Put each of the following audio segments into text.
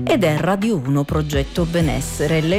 Ed è Radio 1 Progetto Benessere, le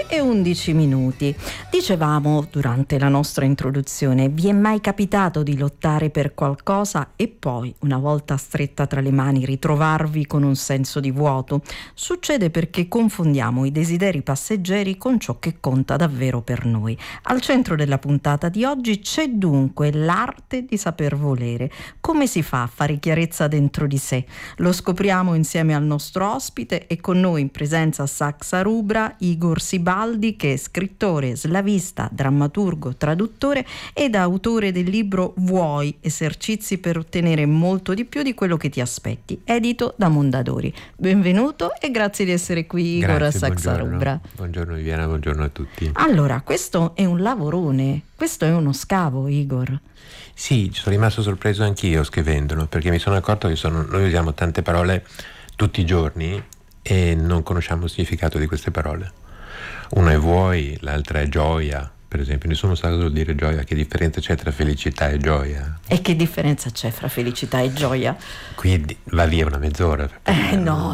9:11. Dicevamo durante la nostra introduzione, vi è mai capitato di lottare per qualcosa e poi, una volta stretta tra le mani, ritrovarvi con un senso di vuoto? Succede perché confondiamo i desideri passeggeri con ciò che conta davvero per noi. Al centro della puntata di oggi c'è dunque l'arte di saper volere. Come si fa a fare chiarezza dentro di sé? Lo scopriamo insieme al nostro ospite e con noi in presenza Sax Arubra, Igor Sibaldi, che è scrittore, slavista, drammaturgo, traduttore ed autore del libro Vuoi, esercizi per ottenere molto di più di quello che ti aspetti, edito da Mondadori. Benvenuto e grazie di essere qui, Igor. Grazie, Sax Arubra. Buongiorno Viviana, buongiorno a tutti. Allora, questo è un lavorone, questo è uno scavo, Igor. Sì, ci sono rimasto sorpreso anch'io scrivendolo, perché mi sono accorto che noi usiamo tante parole tutti i giorni e non conosciamo il significato di queste parole. Una è vuoi, l'altra è gioia, per esempio. Nessuno sa cosa vuol dire gioia, che differenza c'è tra felicità e gioia. E che differenza c'è fra felicità e gioia? Qui va via una mezz'ora. No,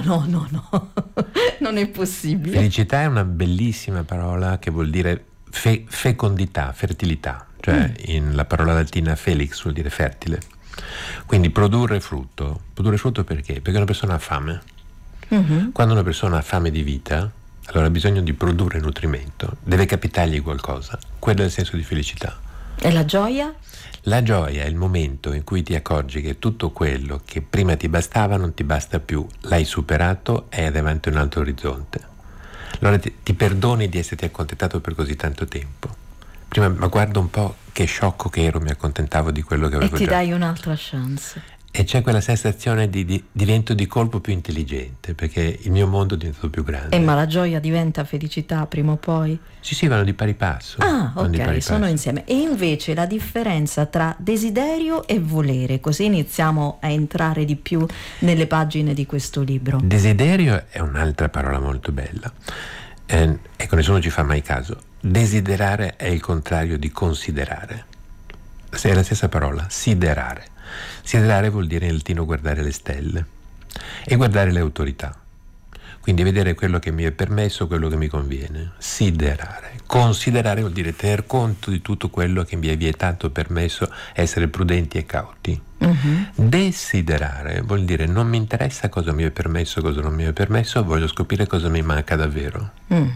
non è possibile. Felicità è una bellissima parola che vuol dire fecondità, fertilità, cioè la parola latina felix vuol dire fertile. Quindi produrre frutto perché? Perché una persona ha fame. Quando una persona ha fame di vita, allora ha bisogno di produrre nutrimento, deve capitargli qualcosa. Quello è il senso di felicità. E la gioia? La gioia è il momento in cui ti accorgi che tutto quello che prima ti bastava non ti basta più, l'hai superato e hai davanti un altro orizzonte. Allora ti perdoni di esserti accontentato per così tanto tempo. Prima, ma guarda un po' che sciocco che ero, mi accontentavo di quello che avevo già. E ti già. dai un'altra chance. E c'è quella sensazione di divento di colpo più intelligente, perché il mio mondo è diventato più grande. Ma la gioia diventa felicità prima o poi? Sì, vanno di pari passo. Ok, sono insieme. E invece la differenza tra desiderio e volere, così iniziamo a entrare di più nelle pagine di questo libro. Desiderio è un'altra parola molto bella. Ecco, nessuno ci fa mai caso. Desiderare è il contrario di considerare. È la stessa parola, siderare. Siderare vuol dire in latino guardare le stelle e guardare le autorità, quindi vedere quello che mi è permesso, quello che mi conviene. Siderare. Considerare vuol dire tener conto di tutto quello che mi è vietato, permesso, essere prudenti e cauti. Desiderare vuol dire non mi interessa cosa mi è permesso, cosa non mi è permesso, voglio scoprire cosa mi manca davvero.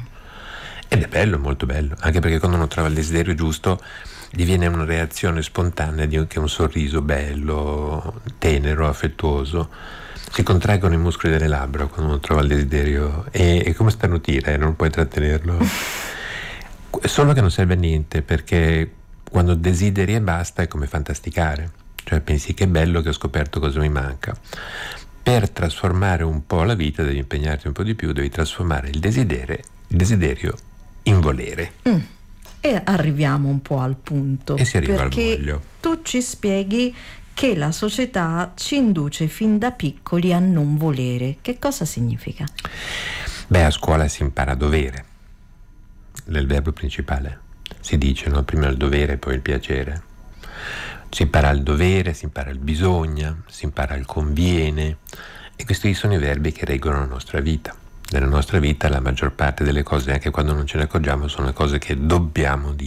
Ed è bello, molto bello, anche perché quando uno trova il desiderio giusto diviene una reazione spontanea che è un sorriso bello, tenero, affettuoso. Si contraggono i muscoli delle labbra quando uno trova il desiderio e è come starnutire, non puoi trattenerlo. Solo che non serve a niente, perché quando desideri e basta è come fantasticare, cioè pensi che è bello che ho scoperto cosa mi manca. Per trasformare un po' la vita devi impegnarti un po' di più, devi trasformare il desiderio in volere. E arriviamo un po' al punto, e si arriva perché al voglio. Tu ci spieghi che la società ci induce fin da piccoli a non volere. Che cosa significa? A scuola si impara a dovere, è il verbo principale. Si dice, no? Prima il dovere, poi il piacere. Si impara il dovere, si impara il bisogna, si impara il conviene, e questi sono i verbi che reggono la nostra vita. Nella nostra vita la maggior parte delle cose, anche quando non ce ne accorgiamo, sono le cose che dobbiamo dire.